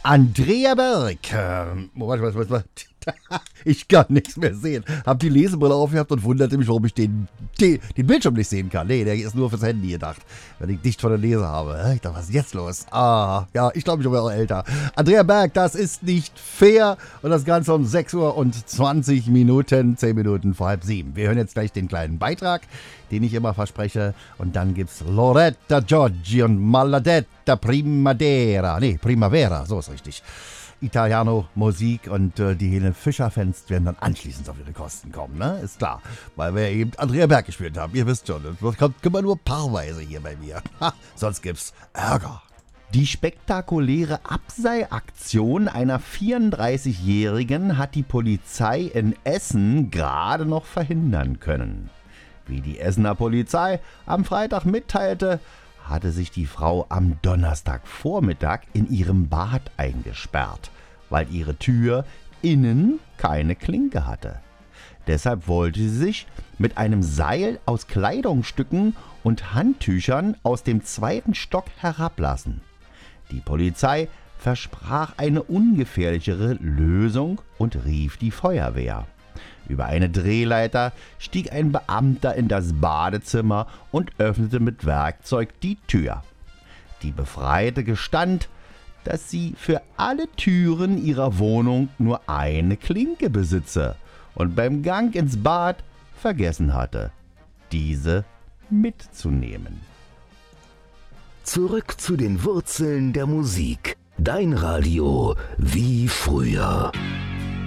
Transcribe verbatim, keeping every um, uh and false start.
Andrea Berg. Ähm, warte, warte, warte, warte. Ich kann nichts mehr sehen. Hab die Lesebrille aufgehabt und wunderte mich, warum ich den, den, den Bildschirm nicht sehen kann. Nee, der ist nur fürs Handy gedacht, wenn ich dicht vor der Lese habe. Ich dachte, was ist jetzt los? Ah, ja, ich glaube, ich bin auch älter. Andrea Berg, das ist nicht fair. Und das Ganze um sechs Uhr und zwanzig Minuten, zehn Minuten vor halb sieben. Wir hören jetzt gleich den kleinen Beitrag, den ich immer verspreche. Und dann gibt's Loretta Giorgi und Maladetta Primavera. Nee, Primavera, so ist richtig. Italiano-Musik und äh, die Helene Fischer-Fans werden dann anschließend auf ihre Kosten kommen, ne? Ist klar, weil wir eben Andrea Berg gespielt haben. Ihr wisst schon, das kommt immer nur paarweise hier bei mir. Ha, sonst gibt's Ärger. Die spektakuläre Abseilaktion einer vierunddreißigjährigen hat die Polizei in Essen gerade noch verhindern können. Wie die Essener Polizei am Freitag mitteilte, hatte sich die Frau am Donnerstagvormittag in ihrem Bad eingesperrt, weil ihre Tür innen keine Klinke hatte. Deshalb wollte sie sich mit einem Seil aus Kleidungsstücken und Handtüchern aus dem zweiten Stock herablassen. Die Polizei versprach eine ungefährlichere Lösung und rief die Feuerwehr. Über eine Drehleiter stieg ein Beamter in das Badezimmer und öffnete mit Werkzeug die Tür. Die Befreite gestand, dass sie für alle Türen ihrer Wohnung nur eine Klinke besitze und beim Gang ins Bad vergessen hatte, diese mitzunehmen. Zurück zu den Wurzeln der Musik. Dein Radio wie früher.